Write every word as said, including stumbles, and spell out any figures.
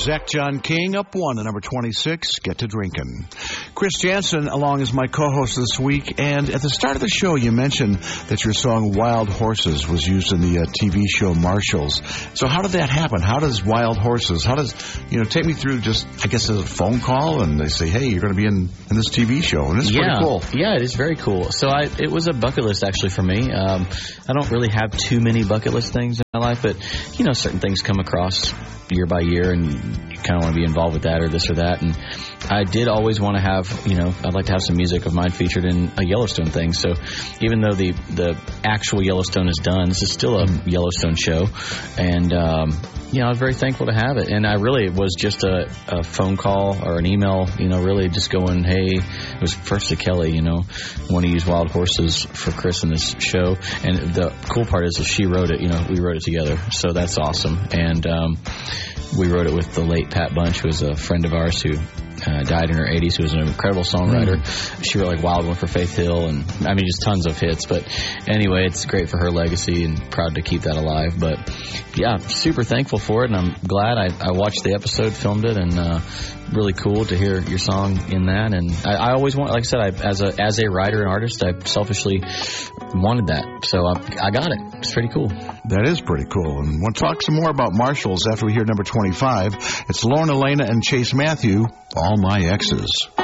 Zach John King up one at number twenty-six, Get to Drinkin'. Chris Jansen along as my co-host this week, and at the start of the show you mentioned that your song Wild Horses was used in the uh, T V show Marshalls. So how did that happen? How does Wild Horses, how does, you know, take me through just, I guess, a phone call and they say, hey, you're going to be in, in this T V show, and it's yeah. pretty cool. Yeah, it is very cool. So I, it was a bucket list actually for me. Um, I don't really have too many bucket list things in my life, but, you know, certain things come across year by year and you kind of want to be involved with that or this or that. And I did always want to have, you know, I'd like to have some music of mine featured in a Yellowstone thing. So even though the, the actual Yellowstone is done, this is still a Yellowstone show. And, um, you know, I was very thankful to have it. And I really, it was just a, a phone call or an email, you know, really just going, hey, it was first to Kelly, you know, want to use Wild Horses for Chris in this show. And the cool part is that she wrote it, you know, we wrote it together. So that's awesome. And, um, we wrote it with the late Pat Bunch, who was a friend of ours who uh, died in her eighties, who was an incredible songwriter. Mm. She wrote like Wild One for Faith Hill, and I mean, just tons of hits. But anyway, it's great for her legacy and proud to keep that alive. But yeah, super thankful for it, and I'm glad I, I watched the episode, filmed it, and uh, really cool to hear your song in that. And I, I always want, like I said, I, as a as a writer and artist, I selfishly wanted that, so I, I got it. It's pretty cool. That is pretty cool. And we'll talk some more about Marshalls after we hear number twenty-five. It's Lauren Elena and Chase Matthew, All My Exes.